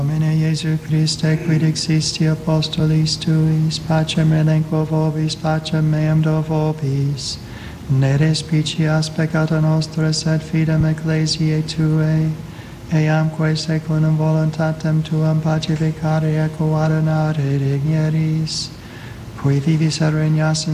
Domine Iesu Christe, quid existi apostolis tuis, pacem relinquo vobis, pacem meam do vobis. Ne respicias peccata nostra, sed fidem ecclesiae Tuae, eamque secundum voluntatem Tuam pacificare et coordinare digneris, qui vivis et regnas in